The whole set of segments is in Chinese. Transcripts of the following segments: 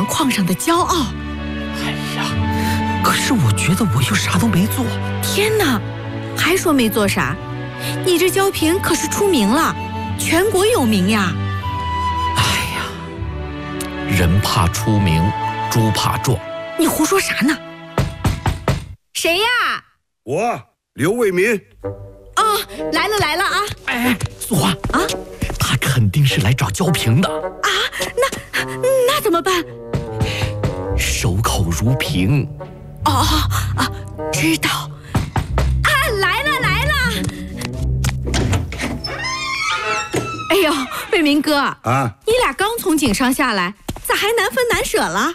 们矿上的骄傲。 哎呀，可是我觉得我又啥都没做。 天哪，还说没做啥？你这焦萍可是出名了，全国有名呀。 哎呀，人怕出名，猪怕壮。 你胡说啥呢？谁呀？ 我刘卫民。 哦，来了啊！ 哎，素华啊， 他肯定是来找焦萍的啊！那怎么办？ 守口如瓶。 知道。啊，来了！哎呦，卫民哥啊， 你俩刚从井上下来，咋还难分难舍了？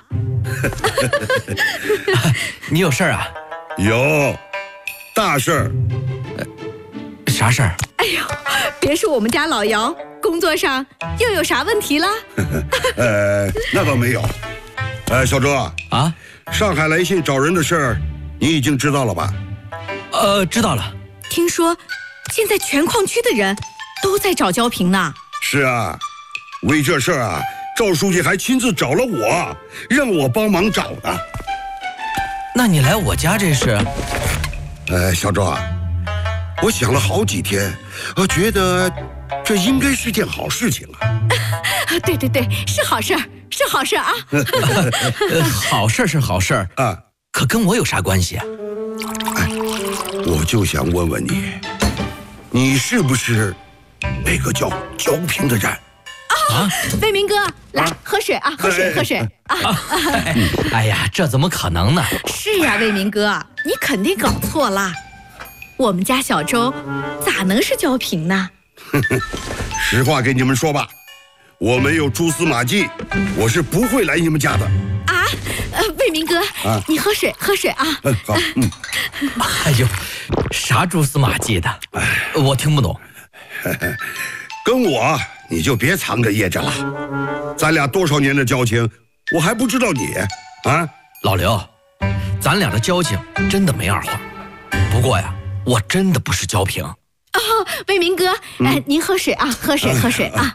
你有事儿啊？ 有，大事儿。 啥事儿？ 哎呦，别说我们家老姚工作上又有啥问题了？ 那倒没有。小周啊， 上海来信找人的事儿，你已经知道了吧？ 知道了。 听说现在全矿区的人都在找焦萍呢。 是啊，为这事儿啊，赵书记还亲自找了我，让我帮忙找的。 那你来我家这是？ 小周啊，我想了好几天，我觉得这应该是件好事情啊。 对，是好事儿啊。 好事是好事啊， 可跟我有啥关系啊？ 我就想问问你，你是不是那个叫焦萍的人？ 卫民哥，来喝水啊，喝水啊！ 哎呀，这怎么可能呢？ 是呀，卫民哥，你肯定搞错了。我们家小周咋能是焦萍呢？ 实话给你们说吧，我没有蛛丝马迹，我是不会来你们家的。 啊，卫民哥，你喝水啊。 好， 哎呦，啥蛛丝马迹的？我听不懂。 跟我你就别藏着掖着了，咱俩多少年的交情，我还不知道你啊？ 老刘，咱俩的交情真的没二话。不过呀，我真的不是焦萍。 卫民哥，您喝水啊，喝水啊。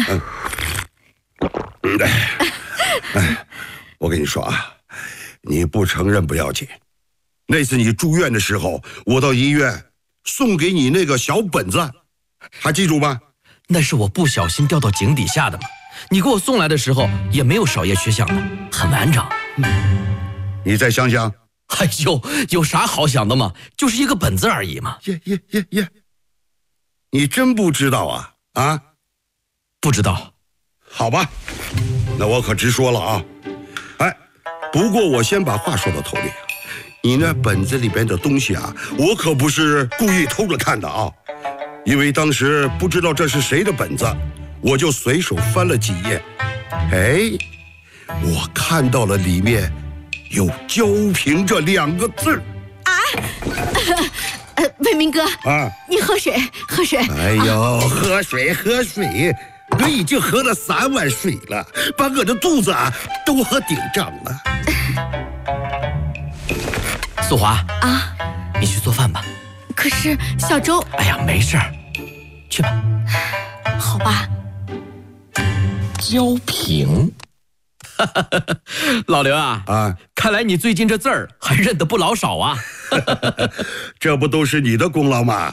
我跟你说啊，你不承认不要紧。那次你住院的时候，我到医院送给你那个小本子，还记住吗？ 那是我不小心掉到井底下的嘛。你给我送来的时候也没有少页缺项的，很完整。 你再想想。 哎呦，有啥好想的嘛？就是一个本子而已嘛。 耶！你真不知道啊？啊？ 不知道。 好吧，那我可直说了啊。不过我先把话说到头里，你那本子里边的东西啊，我可不是故意偷着看的啊。因为当时不知道这是谁的本子，我就随手翻了几页。我看到了里面有焦萍这2个字。 卫民哥啊， 你喝水。 哎呦，喝水，我已经喝了3碗水了，把我的肚子都喝顶胀了。 素华啊， 你去做饭吧。 可是小周…… 哎呀，没事儿，去吧。 好吧。 焦萍，老刘啊，看来你最近这字儿还认得不老少啊。 这不都是你的功劳吗？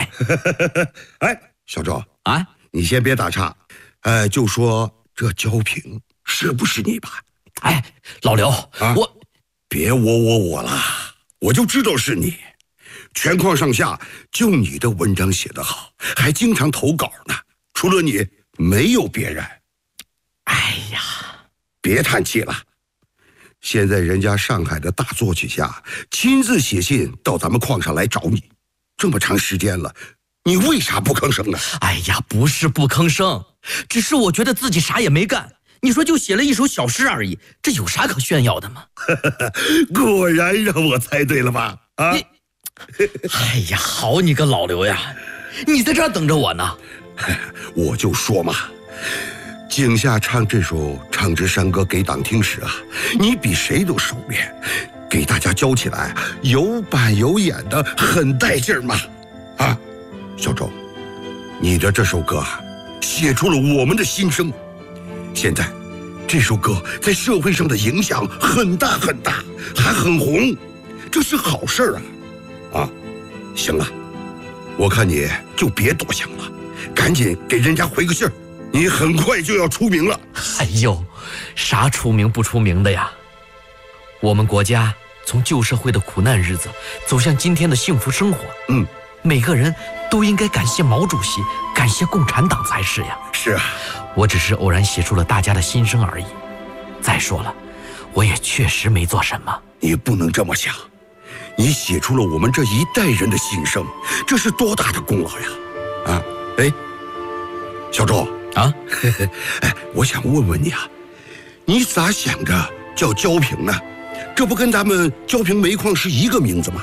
小周啊， 你先别打岔，就说这焦萍是不是你吧？ 老刘，我别我了，我就知道是你。全矿上下就你的文章写得好，还经常投稿呢，除了你没有别人。 哎呀， 别叹气了，现在人家上海的大作曲家亲自写信到咱们矿上来找你，这么长时间了，你为啥不吭声呢？ 哎呀，不是不吭声，只是我觉得自己啥也没干。你说就写了一首小诗而已，这有啥可炫耀的吗？ 果然让我猜对了吧？ 哎呀，好你个老刘呀，你在这儿等着我呢。 我就说嘛，井下唱这首《唱支山歌给党听》时啊，你比谁都熟练，给大家教起来有板有眼的，很带劲儿嘛。小周，你的这首歌写出了我们的心声。现在这首歌在社会上的影响很大很大，还很红，这是好事啊！行了，我看你就别多想了，赶紧给人家回个信儿，你很快就要出名了。 哎呦，啥出名不出名的呀？我们国家从旧社会的苦难日子走向今天的幸福生活，每个人都应该感谢毛主席，感谢共产党才是呀。 是啊， 我只是偶然写出了大家的心声而已。再说了，我也确实没做什么。 你不能这么想，你写出了我们这一代人的心声，这是多大的功劳呀！小周啊， 哎，我想问问你啊，你咋想着叫焦平呢？这不跟咱们焦平煤矿是一个名字吗？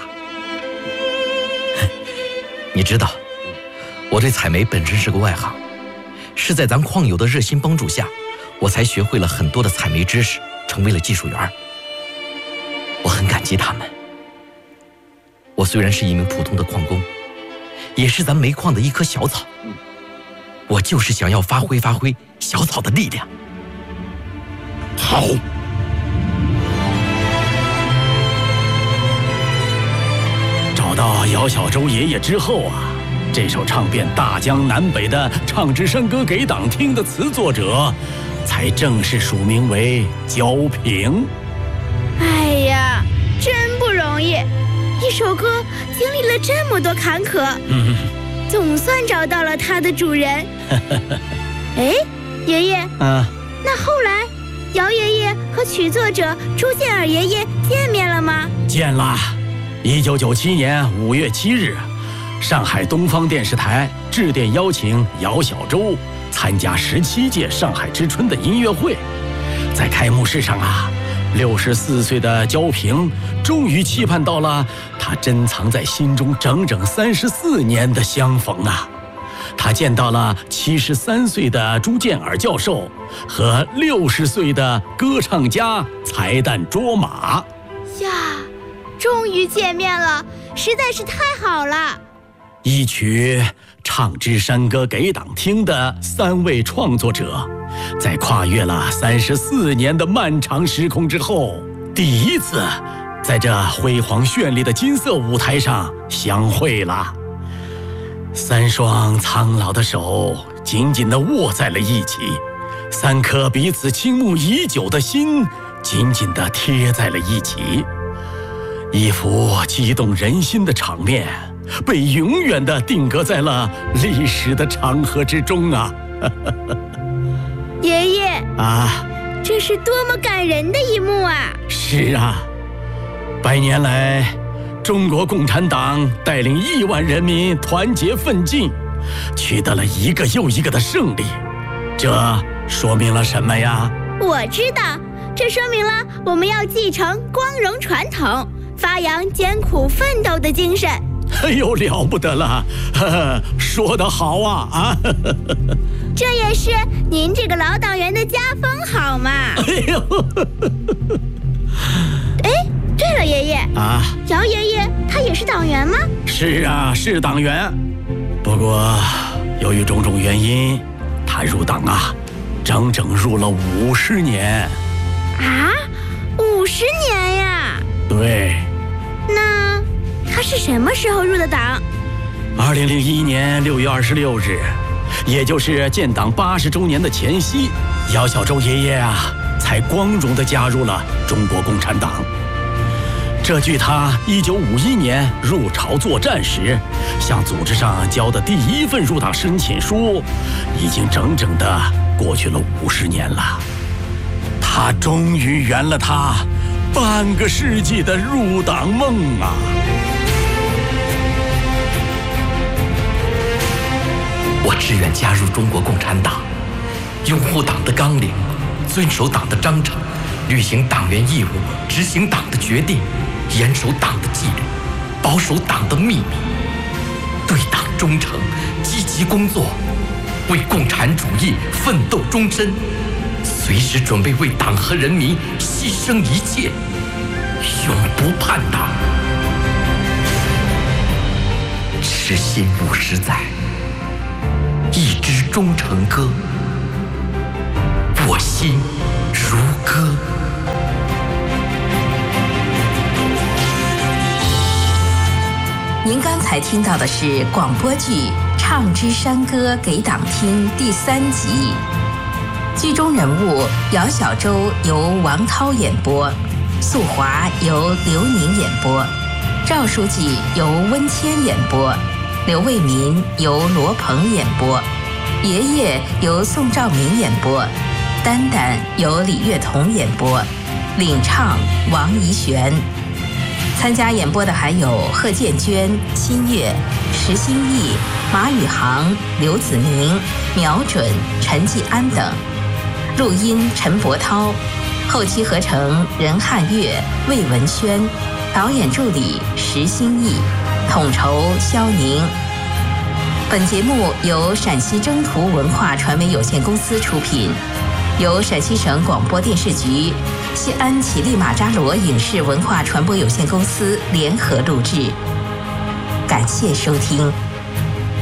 你知道，我对采煤本身是个外行，是在咱矿友的热心帮助下，我才学会了很多的采煤知识，成为了技术员。我很感激他们。我虽然是一名普通的矿工，也是咱煤矿的一棵小草，我就是想要发挥小草的力量。 好。 找到姚小周爷爷之后啊，这首唱遍大江南北的《唱支山歌给党听》的词作者，才正式署名为焦平。 哎呀，真不容易，一首歌经历了这么多坎坷，总算找到了它的主人。哎，爷爷，那后来姚爷爷和曲作者朱建尔爷爷见面了吗？ 见了。1997年5月7日，上海东方电视台致电邀请姚小周参加17届上海之春的音乐会。在开幕式上啊，64岁的焦平终于期盼到了他珍藏在心中整整34年的相逢啊！他见到了73岁的朱建尔教授和60岁的歌唱家才旦卓玛。 呀，终于见面了，实在是太好了。 一曲《唱支山歌给党听》的3位创作者，在跨越了34年的漫长时空之后，第一次在这辉煌绚丽的金色舞台上相会了。3双苍老的手紧紧地握在了一起，3颗彼此倾慕已久的心紧紧地贴在了一起。一幅激动人心的场面，被永远地定格在了历史的长河之中啊！ 爷爷啊， 这是多么感人的一幕啊！ 是啊，100年来，中国共产党带领亿万人民团结奋进，取得了一个又一个的胜利。这说明了什么呀？ 我知道，这说明了我们要继承光荣传统，发扬艰苦奋斗的精神。 哎呦，了不得了，说得好啊！ 这也是您这个老党员的家风，好吗？ 哎呦， 哎，对了，爷爷啊， 姚爷爷他也是党员吗？ 是啊，是党员。不过由于种种原因，他入党啊，整整入了50年。 啊，50年呀！ 对。 那他是什么时候入的党 ？2001年6月26日，也就是建党80周年的前夕，姚小周爷爷啊，才光荣地加入了中国共产党。这距他1951年入朝作战时，向组织上交的第一份入党申请书，已经整整的过去了50年了。他终于圆了他半个世纪的入党梦啊！ 我志愿加入中国共产党，拥护党的纲领，遵守党的章程，履行党员义务，执行党的决定，严守党的纪律，保守党的秘密，对党忠诚，积极工作，为共产主义奋斗终身，随时准备为党和人民牺牲一切，永不叛党。痴心50载，一支忠诚歌，我心如歌。 您刚才听到的是广播剧《唱支山歌给党听》第3集，剧中人物姚小舟由王涛演播，素华由刘宁演播，赵书记由温谦演播，刘卫民由罗鹏演播，爷爷由宋兆民演播，丹丹由李月彤演播，领唱王怡璇。参加演播的还有贺建娟、新月、石新义、马宇航、刘子明、苗准、陈继安等。录音陈伯涛，后期合成任汉月、魏文轩，导演助理石新义，统筹肖宁。本节目由陕西征途文化传媒有限公司出品，由陕西省广播电视局、西安乞力马扎罗影视文化传播有限公司联合录制。感谢收听。